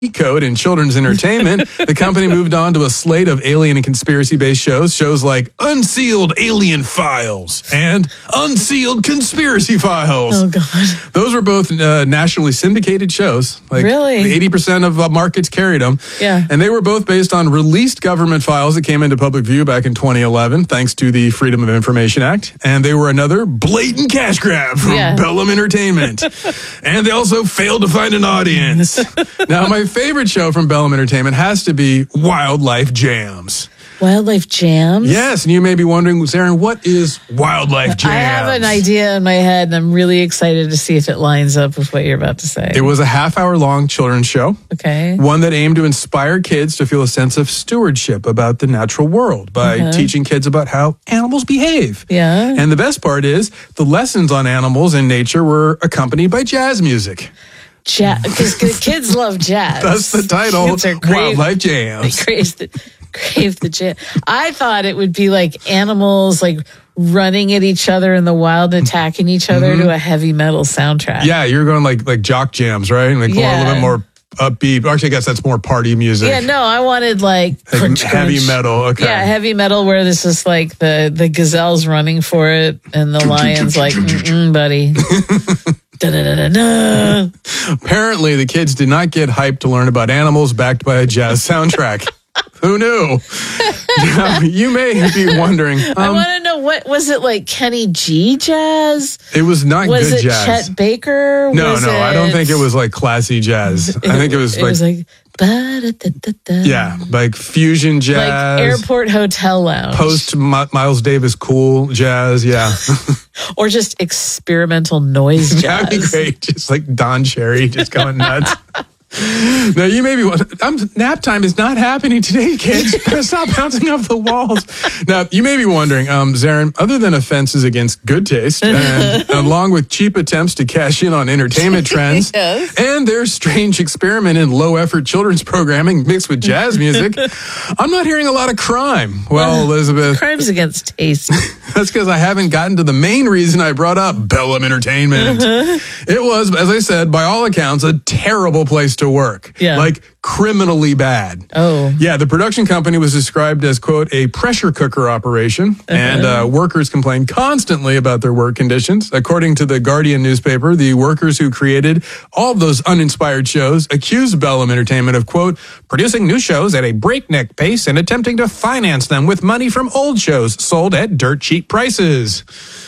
code in children's entertainment, the company moved on to a slate of alien and conspiracy-based shows like Unsealed Alien Files and Unsealed Conspiracy Files. Oh, God. Those were both nationally syndicated shows. Like really? 80% of markets carried them. Yeah. And they were both based on released government files that came into public view back in 2011, thanks to the Freedom of Information Act. And they were another blatant cash grab from Bellum Entertainment. And they also failed to find an audience. Now, my favorite show from Bellum Entertainment has to be Wildlife Jams. Wildlife Jams? Yes, and you may be wondering, Zarin, what is Wildlife Jams? I have an idea in my head, and I'm really excited to see if it lines up with what you're about to say. It was a half-hour-long children's show. Okay. One that aimed to inspire kids to feel a sense of stewardship about the natural world by teaching kids about how animals behave. Yeah. And the best part is, the lessons on animals and nature were accompanied by jazz music. Because kids love jazz. That's the title. Wildlife Jams. They crave the jam. I thought it would be like animals like running at each other in the wild, attacking each other to a heavy metal soundtrack. Yeah, you're going like jock jams, right? Like a little bit more upbeat. Actually, I guess that's more party music. Yeah, no, I wanted like crunch, heavy crunch. metal. Okay. Yeah, heavy metal where this is like the gazelle's running for it and the lion's like, buddy. Apparently, the kids did not get hyped to learn about animals backed by a jazz soundtrack. Who knew? Now, you may be wondering. I want to know, what was it like? Kenny G jazz? It was not was good it jazz. Chet Baker? No, I don't think it was like classy jazz. I think it was like yeah, like fusion jazz, like Airport Hotel Lounge, post Miles Davis cool jazz, yeah, or just experimental noise jazz. That'd be great, just like Don Cherry, just going nuts. Now, you may be nap time is not happening today, kids. Stop bouncing off the walls. Now, you may be wondering, Zarin, other than offenses against good taste, and along with cheap attempts to cash in on entertainment trends, and their strange experiment in low-effort children's programming mixed with jazz music, I'm not hearing a lot of crime. Well, Elizabeth. Crime's against taste. That's because I haven't gotten to the main reason I brought up Bellum Entertainment. It was, as I said, by all accounts, a terrible place to work. Yeah. Like criminally bad. Oh. Yeah, the production company was described as, quote, a pressure cooker operation, and workers complained constantly about their work conditions. According to the Guardian newspaper, the workers who created all of those uninspired shows accused Bellum Entertainment of, quote, producing new shows at a breakneck pace and attempting to finance them with money from old shows sold at dirt cheap prices.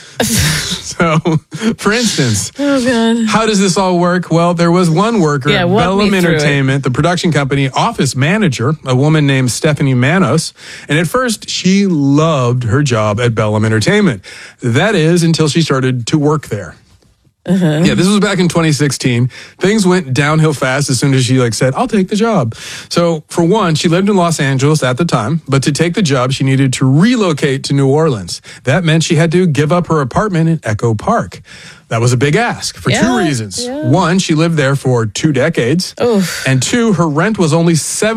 So, for instance, how does this all work? Well, there was one worker at Bellum Entertainment, the production company office manager, a woman named Stephanie Manos. And at first, she loved her job at Bellum Entertainment. That is, until she started to work there. Yeah, this was back in 2016. Things went downhill fast as soon as she said, I'll take the job. So for one, she lived in Los Angeles at the time, but to take the job, she needed to relocate to New Orleans. That meant she had to give up her apartment in Echo Park. That was a big ask for two reasons. Yeah. One, she lived there for 2 decades. Oof. And two, her rent was only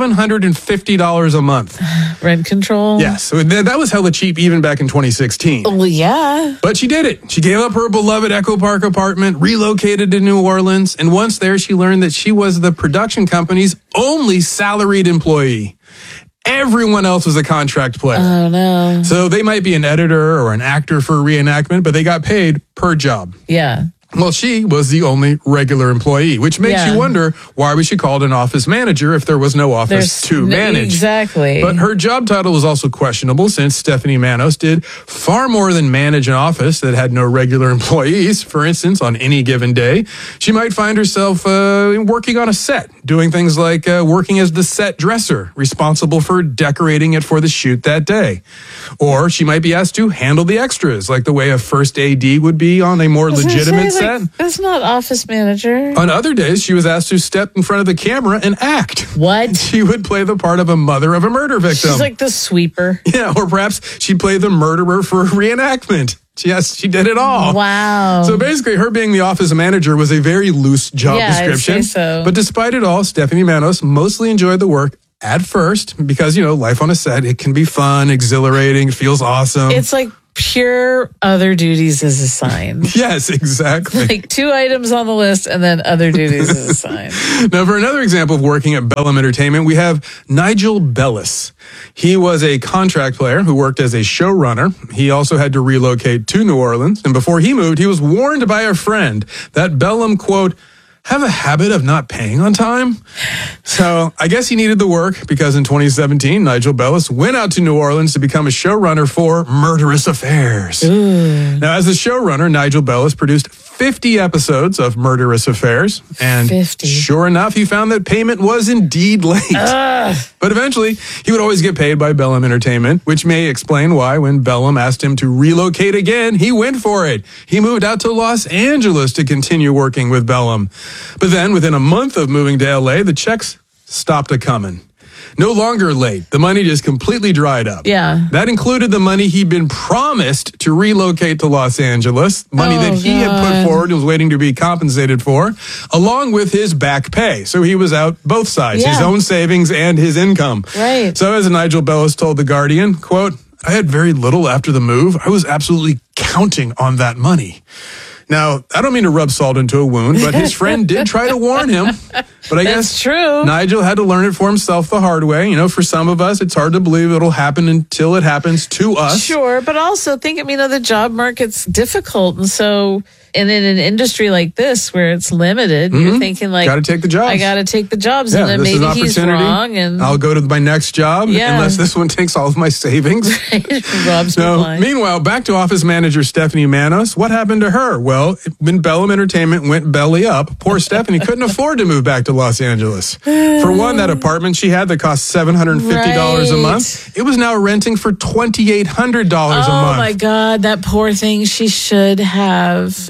$750 a month. Rent control? Yes. So that was hella cheap even back in 2016. Well, yeah. But she did it. She gave up her beloved Echo Park apartment, relocated to New Orleans, and once there, she learned that she was the production company's only salaried employee. Everyone else was a contract player. Oh, no. So they might be an editor or an actor for a reenactment, but they got paid per job. Yeah. Well, she was the only regular employee, which makes you wonder why was she called an office manager if there was no office to manage. Exactly. But her job title was also questionable since Stephanie Manos did far more than manage an office that had no regular employees. For instance, on any given day, she might find herself working on a set, doing things like working as the set dresser, responsible for decorating it for the shoot that day. Or she might be asked to handle the extras, like the way a first AD would be on a more legitimate set. That's not office manager. On other days, she was asked to step in front of the camera and act. What? She would play the part of a mother of a murder victim. She's like the sweeper. Yeah, or perhaps she'd play the murderer for a reenactment. Yes, she did it all. Wow. So basically, her being the office manager was a very loose job description. I'd say so. But despite it all, Stephanie Manos mostly enjoyed the work at first because, life on a set, it can be fun, exhilarating, feels awesome. It's like pure other duties is assigned. Yes, exactly. Like 2 items on the list and then other duties is assigned. Now, for another example of working at Bellum Entertainment, we have Nigel Bellis. He was a contract player who worked as a showrunner. He also had to relocate to New Orleans. And before he moved, he was warned by a friend that Bellum, quote, have a habit of not paying on time. So I guess he needed the work because in 2017, Nigel Bellis went out to New Orleans to become a showrunner for Murderous Affairs. Ooh. Now, as a showrunner, Nigel Bellis produced 50 episodes of Murderous Affairs. And 50. Sure enough, he found that payment was indeed late. But eventually, he would always get paid by Bellum Entertainment, which may explain why when Bellum asked him to relocate again, he went for it. He moved out to Los Angeles to continue working with Bellum. But then, within a month of moving to LA, the checks stopped a-coming. No longer late. The money just completely dried up. Yeah. That included the money he'd been promised to relocate to Los Angeles, money that he had put forward and was waiting to be compensated for, along with his back pay. So he was out both sides, his own savings and his income. Right. So as Nigel Bellis told The Guardian, quote, I had very little after the move. I was absolutely counting on that money. Now, I don't mean to rub salt into a wound, but his friend did try to warn him. But I guess true. Nigel had to learn it for himself the hard way. You know, for some of us, it's hard to believe it'll happen until it happens to us. Sure, but also think, the job market's difficult. And so, and in an industry like this where it's limited, you're thinking like, got to take the jobs. I got to take the jobs. Yeah, and then this is maybe an he's opportunity. wrong. And I'll go to my next job unless this one takes all of my savings. Rob's blind. Meanwhile, back to office manager Stephanie Manos. What happened to her? Well, when Bellum Entertainment went belly up, poor Stephanie couldn't afford to move back to Los Angeles. For one, that apartment she had that cost $750 a month, it was now renting for $2,800 a month. Oh my God, that poor thing. She should have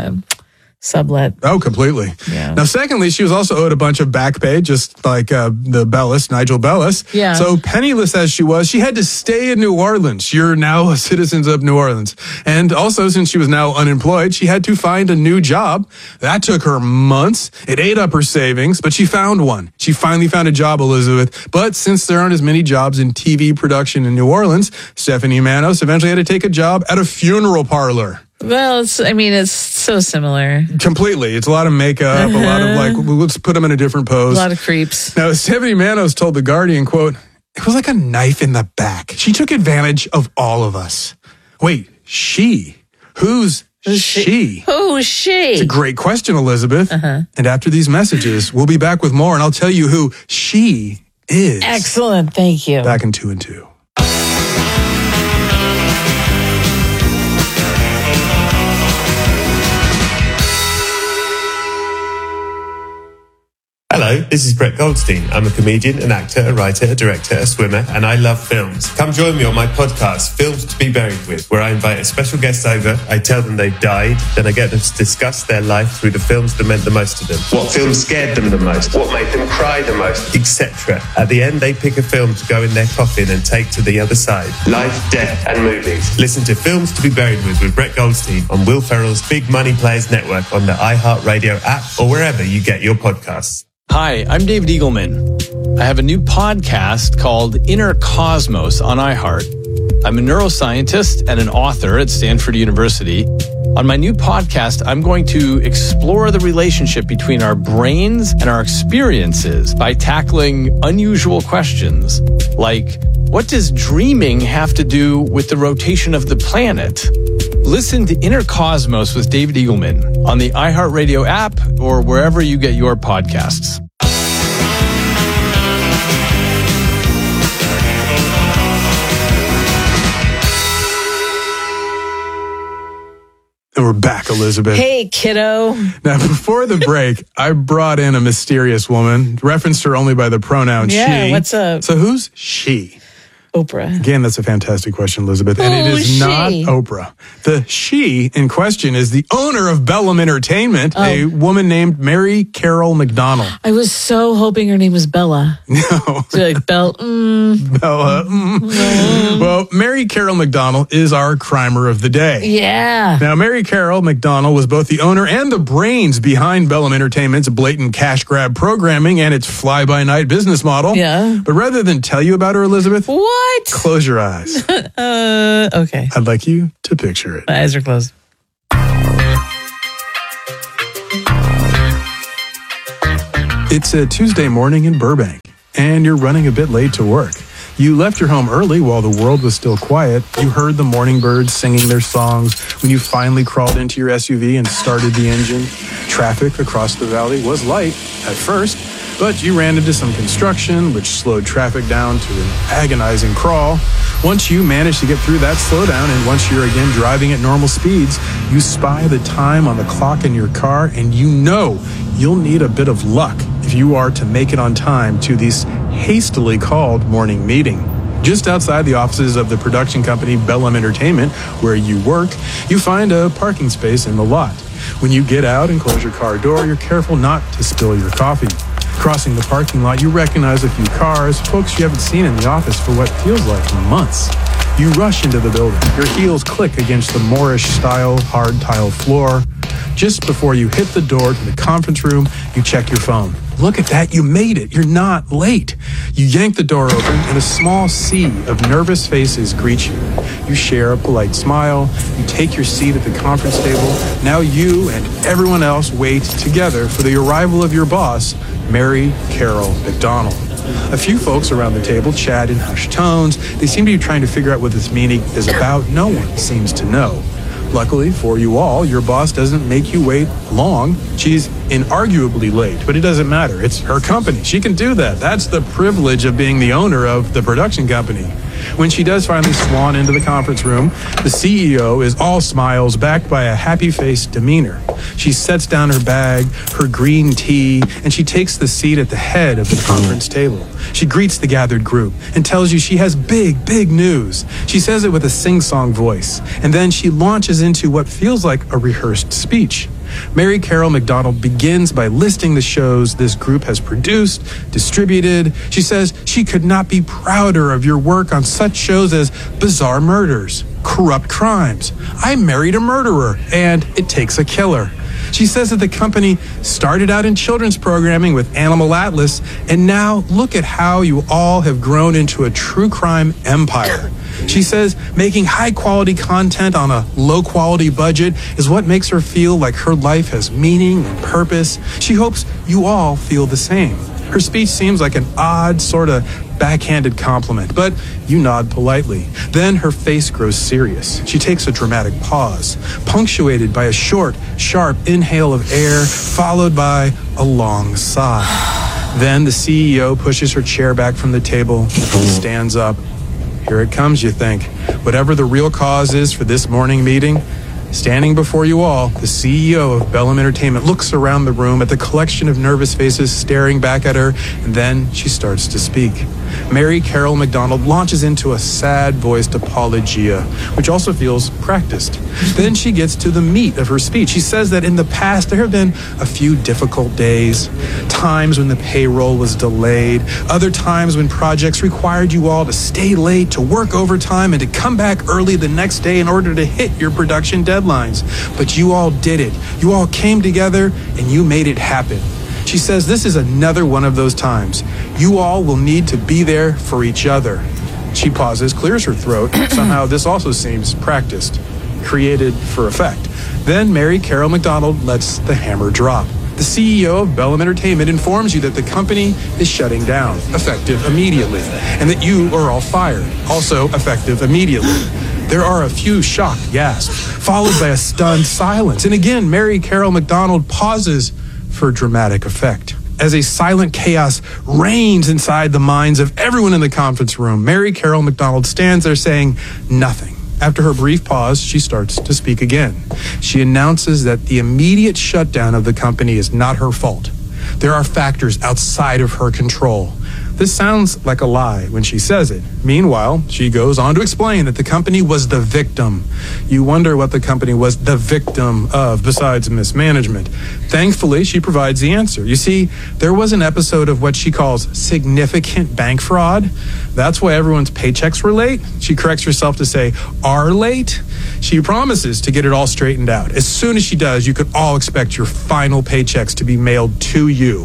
sublet. Oh, completely. Yeah. Now, secondly, she was also owed a bunch of back pay, just like the Bellis, Nigel Bellis. Yeah. So penniless as she was, she had to stay in New Orleans. You're now a citizen of New Orleans. And also, since she was now unemployed, she had to find a new job. That took her months. It ate up her savings, but she found one. She finally found a job, Elizabeth. But since there aren't as many jobs in TV production in New Orleans, Stephanie Manos eventually had to take a job at a funeral parlor. Well, it's so similar. Completely. It's a lot of makeup, a lot of let's put them in a different pose. A lot of creeps. Now, Stephanie Manos told The Guardian, quote, it was like a knife in the back. She took advantage of all of us. Wait, she? Who's she? Who's she? It's a great question, Elizabeth. And after these messages, we'll be back with more, and I'll tell you who she is. Excellent. Thank you. Back in 2 and 2. Hello, this is Brett Goldstein. I'm a comedian, an actor, a writer, a director, a swimmer, and I love films. Come join me on my podcast, Films to be Buried With, where I invite a special guest over, I tell them they've died, then I get them to discuss their life through the films that meant the most to them. What films scared them the most? What made them cry the most? Etc. At the end, they pick a film to go in their coffin and take to the other side. Life, death, and movies. Listen to Films to be Buried with Brett Goldstein on Will Ferrell's Big Money Players Network on the iHeartRadio app or wherever you get your podcasts. Hi, I'm David Eagleman. I have a new podcast called Inner Cosmos on iHeart. I'm a neuroscientist and an author at Stanford University. On my new podcast, I'm going to explore the relationship between our brains and our experiences by tackling unusual questions like, what does dreaming have to do with the rotation of the planet? Listen to Inner Cosmos with David Eagleman on the iHeartRadio app or wherever you get your podcasts. And we're back, Elizabeth. Hey, kiddo. Now, before the break, I brought in a mysterious woman, referenced her only by the pronoun she. Yeah, what's up? So who's she? Oprah. Again, that's a fantastic question, Elizabeth. And it is not Oprah. The she in question is the owner of Bellum Entertainment, a woman named Mary Carol McDonnell. I was so hoping her name was Bella. No. So like, Bella. Well, Mary Carol McDonnell is our crimer of the day. Yeah. Now, Mary Carol McDonnell was both the owner and the brains behind Bellum Entertainment's blatant cash grab programming and its fly-by-night business model. Yeah. But rather than tell you about her, Elizabeth, What? What? Close your eyes. Okay. I'd like you to picture it. My eyes are closed. It's a Tuesday morning in Burbank, and you're running a bit late to work. You left your home early while the world was still quiet. You heard the morning birds singing their songs when you finally crawled into your SUV and started the engine. Traffic across the valley was light at first, but you ran into some construction, which slowed traffic down to an agonizing crawl. Once you managed to get through that slowdown, and once you're again driving at normal speeds, you spy the time on the clock in your car, and you know you'll need a bit of luck if you are to make it on time to this hastily called morning meeting. Just outside the offices of the production company Bellum Entertainment, where you work, you find a parking space in the lot. When you get out and close your car door, you're careful not to spill your coffee. Crossing the parking lot, you recognize a few cars, folks you haven't seen in the office for what feels like months. You rush into the building. Your heels click against the Moorish-style hard tile floor. Just before you hit the door to the conference room, you check your phone. Look at that, you made it. You're not late. You yank the door open, and a small sea of nervous faces greet you. You share a polite smile. You take your seat at the conference table. Now you and everyone else wait together for the arrival of your boss, Mary Carol McDonald. A few folks around the table chat in hushed tones. They seem to be trying to figure out what this meeting is about. No one seems to know. Luckily for you all, your boss doesn't make you wait long. She's inarguably late, but it doesn't matter. It's her company. She can do that. That's the privilege of being the owner of the production company. When she does finally swan into the conference room, the CEO is all smiles, backed by a happy-faced demeanor. She sets down her bag, her green tea, and she takes the seat at the head of the conference table. She greets the gathered group and tells you she has big, big news. She says it with a sing-song voice, and then she launches into what feels like a rehearsed speech. Mary Carol McDonald begins by listing the shows this group has produced, distributed. She says she could not be prouder of your work on such shows as Bizarre Murders, Corrupt Crimes, I Married a Murderer, and It Takes a Killer. She says that the company started out in children's programming with Animal Atlas, and now look at how you all have grown into a true crime empire. She says making high-quality content on a low-quality budget is what makes her feel like her life has meaning and purpose. She hopes you all feel the same. Her speech seems like an odd, sort of backhanded compliment, but you nod politely. Then her face grows serious. She takes a dramatic pause, punctuated by a short, sharp inhale of air, followed by a long sigh. Then the CEO pushes her chair back from the table, stands up. Here it comes, you think. Whatever the real cause is for this morning meeting, standing before you all, the CEO of Bellum Entertainment looks around the room at the collection of nervous faces staring back at her, and then she starts to speak. Mary Carol McDonald launches into a sad-voiced apologia, which also feels practiced. Then she gets to the meat of her speech. She says that in the past there have been a few difficult days, times when the payroll was delayed, other times when projects required you all to stay late, to work overtime, and to come back early the next day in order to hit your production deadlines. But you all did it. You all came together and you made it happen. She says this is another one of those times. You all will need to be there for each other. She pauses, clears her throat. Somehow this also seems practiced, created for effect. Then Mary Carol McDonald lets the hammer drop. The CEO of Bellum Entertainment informs you that the company is shutting down, effective immediately, and that you are all fired, also effective immediately. There are a few shocked gasps, followed by a stunned silence. And again, Mary Carol McDonald pauses for dramatic effect. As a silent chaos reigns inside the minds of everyone in the conference room, Mary Carol McDonald stands there saying nothing. After her brief pause, she starts to speak again. She announces that the immediate shutdown of the company is not her fault. There are factors outside of her control. This sounds like a lie when she says it. Meanwhile, she goes on to explain that the company was the victim. You wonder what the company was the victim of besides mismanagement. Thankfully, she provides the answer. You see, there was an episode of what she calls significant bank fraud. That's why everyone's paychecks were late. She corrects herself to say, are late. She promises to get it all straightened out. As soon as she does, you could all expect your final paychecks to be mailed to you.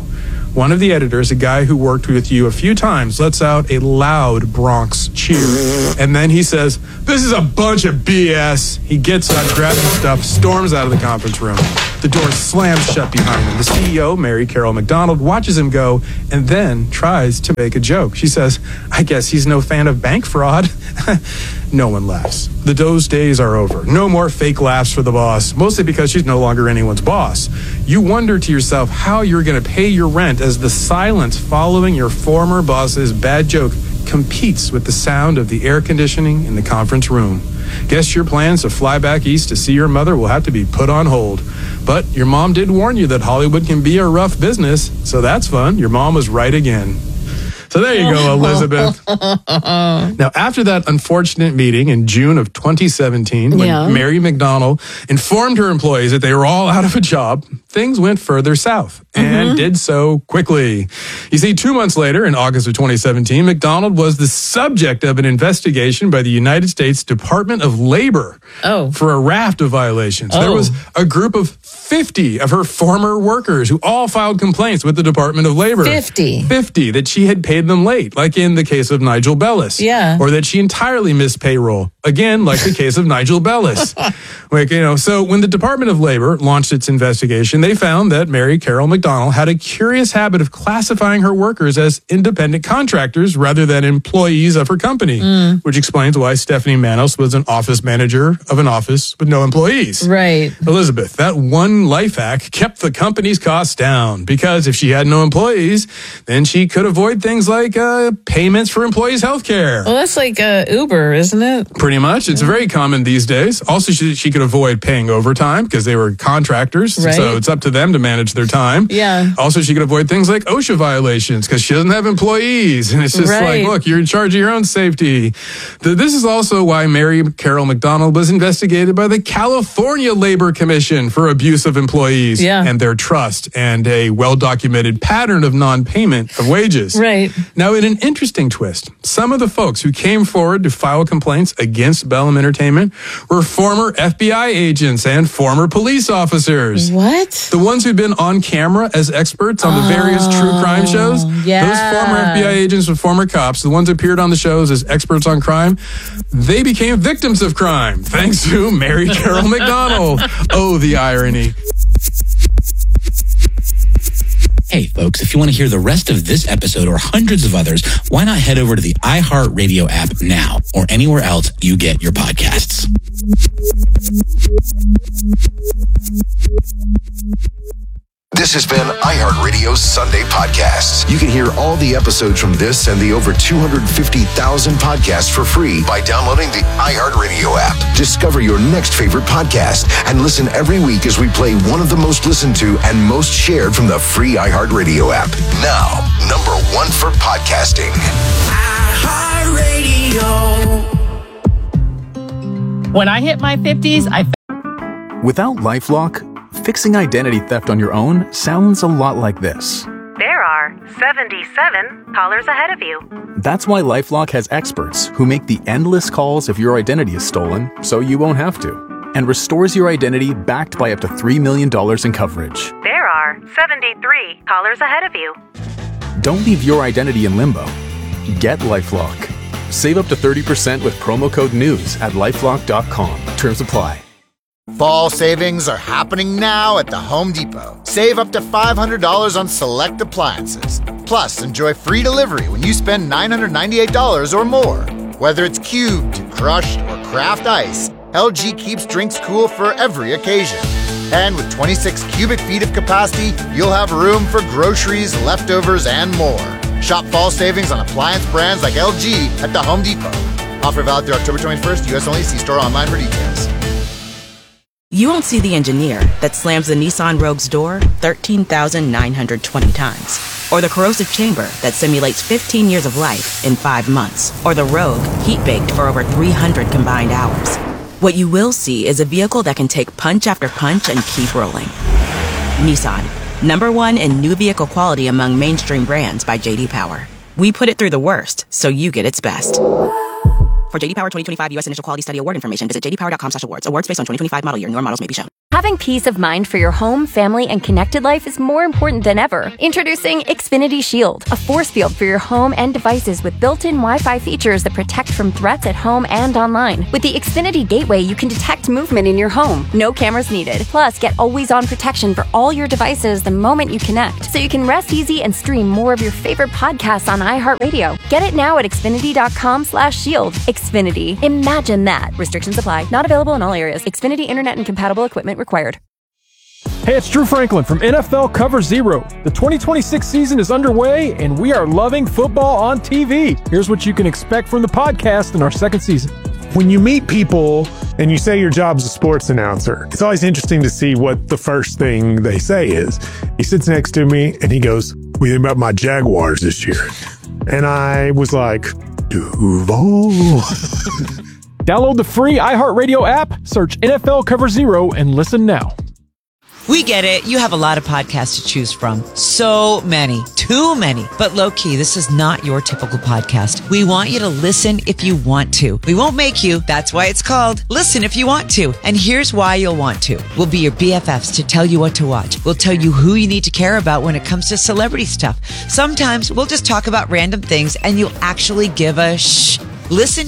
one of the editors, a guy who worked with you a few times, lets out a loud Bronx cheer. And then he says, "This is a bunch of BS." He gets up, grabs his stuff, storms out of the conference room. The door slams shut behind him. The CEO, Mary Carroll McDonald, watches him go and then tries to make a joke. She says, "I guess he's no fan of bank fraud." No one laughs. Those days are over. No more fake laughs for the boss, mostly because she's no longer anyone's boss. You wonder to yourself how you're going to pay your rent as the silence following your former boss's bad joke competes with the sound of the air conditioning in the conference room. Guess your plans to fly back east to see your mother will have to be put on hold. But your mom did warn you that Hollywood can be a rough business, so that's fun. Your mom was right again. So there you go, Elizabeth. Now, after that unfortunate meeting in June of 2017, when Mary McDonald informed her employees that they were all out of a job, things went further south and did so quickly. You see, 2 months later, in August of 2017, McDonald was the subject of an investigation by the United States Department of Labor for a raft of violations. There was a group of 50 of her former workers who all filed complaints with the Department of Labor. 50 that she had paid them late, like in the case of Nigel Bellis. Or that she entirely missed payroll, again, like the case of Nigel Bellis. So when the Department of Labor launched its investigation, they found that Mary Carroll McDonald had a curious habit of classifying her workers as independent contractors rather than employees of her company, which explains why Stephanie Manos was an office manager of an office with no employees. Right. Elizabeth, that one life hack kept the company's costs down because if she had no employees, then she could avoid things like payments for employees' health care. Well, that's like Uber, isn't it? Pretty much. It's very common these days. Also, she could avoid paying overtime because they were contractors. Right. So it's up to them to manage their time. Yeah. Also, she could avoid things like OSHA violations because she doesn't have employees. And it's just like, look, you're in charge of your own safety. This is also why Mary Carroll McDonald was investigated by the California Labor Commission for abuse of employees and their trust and a well-documented pattern of non-payment of wages. Right. Now, in an interesting twist, some of the folks who came forward to file complaints against Bellum Entertainment were former FBI agents and former police officers. What? The ones who'd been on camera as experts on the various true crime shows. Yeah. Those former FBI agents and former cops, the ones who appeared on the shows as experts on crime, they became victims of crime thanks to Mary Carroll McDonald. Oh, the irony. Hey, folks, if you want to hear the rest of this episode or hundreds of others, why not head over to the iHeartRadio app now or anywhere else you get your podcasts. This has been iHeartRadio's Sunday Podcasts. You can hear all the episodes from this and the over 250,000 podcasts for free by downloading the iHeartRadio app. Discover your next favorite podcast and listen every week as we play one of the most listened to and most shared from the free iHeartRadio app. Now, number one for podcasting. iHeartRadio. When I hit my 50s, Without LifeLock, fixing identity theft on your own sounds a lot like this. There are 77 callers ahead of you. That's why LifeLock has experts who make the endless calls if your identity is stolen, so you won't have to, and restores your identity backed by up to $3 million in coverage. There are 73 callers ahead of you. Don't leave your identity in limbo. Get LifeLock. Save up to 30% with promo code NEWS at LifeLock.com. Terms apply. Fall savings are happening now at the Home Depot. Save up to $500 on select appliances. Plus, enjoy free delivery when you spend $998 or more. Whether it's cubed, crushed, or craft ice, LG keeps drinks cool for every occasion. And with 26 cubic feet of capacity, you'll have room for groceries, leftovers, and more. Shop fall savings on appliance brands like LG at the Home Depot. Offer valid through October 21st, U.S. only. See store online for details. You won't see the engineer that slams the Nissan Rogue's door 13,920 times. Or the corrosive chamber that simulates 15 years of life in 5 months. Or the Rogue heat-baked for over 300 combined hours. What you will see is a vehicle that can take punch after punch and keep rolling. Nissan, #1 in new vehicle quality among mainstream brands by J.D. Power. We put it through the worst, so you get its best. For J.D. Power 2025 U.S. Initial Quality Study Award information, visit jdpower.com/awards. Awards based on 2025 model year. Newer models may be shown. Having peace of mind for your home, family, and connected life is more important than ever. Introducing Xfinity Shield, a force field for your home and devices with built-in Wi-Fi features that protect from threats at home and online. With the Xfinity Gateway, you can detect movement in your home. No cameras needed. Plus, get always-on protection for all your devices the moment you connect, so you can rest easy and stream more of your favorite podcasts on iHeartRadio. Get it now at Xfinity.com/shield. Xfinity. Imagine that. Restrictions apply. Not available in all areas. Xfinity Internet and compatible equipment required. Hey, it's Drew Franklin from NFL Cover Zero. The 2026 season is underway, and we are loving football on TV. Here's what you can expect from the podcast in our second season. When you meet people and you say your job's a sports announcer, it's always interesting to see what the first thing they say is. He sits next to me and he goes, "What do you think about my Jaguars this year?" And I was like, Duval. Download the free iHeartRadio app, search NFL Cover Zero, and listen now. We get it. You have a lot of podcasts to choose from. So many. Too many. But low-key, this is not your typical podcast. We want you to listen if you want to. We won't make you. That's why it's called Listen If You Want To. And here's why you'll want to. We'll be your BFFs to tell you what to watch. We'll tell you who you need to care about when it comes to celebrity stuff. Sometimes we'll just talk about random things and you'll actually give a shh. Listen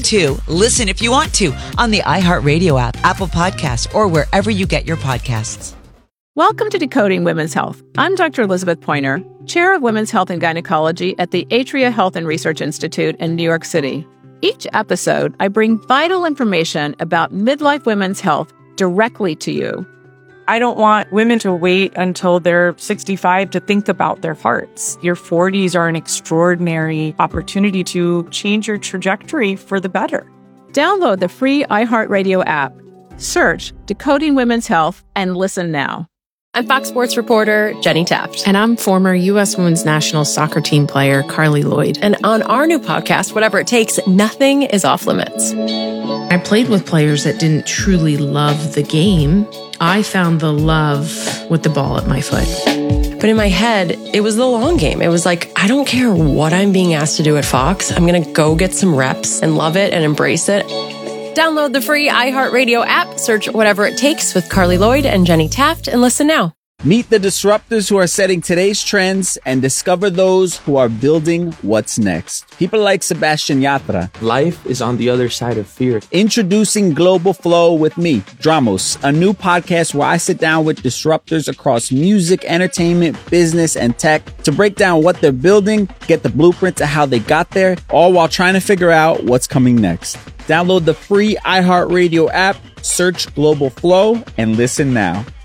If You Want To on the iHeartRadio app, Apple Podcasts, or wherever you get your podcasts. Welcome to Decoding Women's Health. I'm Dr. Elizabeth Pointer, Chair of Women's Health and Gynecology at the Atria Health and Research Institute in New York City. Each episode, I bring vital information about midlife women's health directly to you. I don't want women to wait until they're 65 to think about their hearts. Your 40s are an extraordinary opportunity to change your trajectory for the better. Download the free iHeartRadio app. Search Decoding Women's Health and listen now. I'm Fox Sports reporter Jenny Taft. And I'm former U.S. Women's National Soccer Team player Carly Lloyd. And on our new podcast, Whatever It Takes, nothing is off limits. I played with players that didn't truly love the game. I found the love with the ball at my foot. But in my head, it was the long game. It was like, I don't care what I'm being asked to do at Fox. I'm going to go get some reps and love it and embrace it. Download the free iHeartRadio app, search Whatever It Takes with Carly Lloyd and Jenny Taft, and listen now. Meet the disruptors who are setting today's trends and discover those who are building what's next. People like Sebastian Yatra. Life is on the other side of fear. Introducing Global Flow with me, Dramos, a new podcast where I sit down with disruptors across music, entertainment, business, and tech to break down what they're building, get the blueprints of how they got there, all while trying to figure out what's coming next. Download the free iHeartRadio app, search Global Flow, and listen now.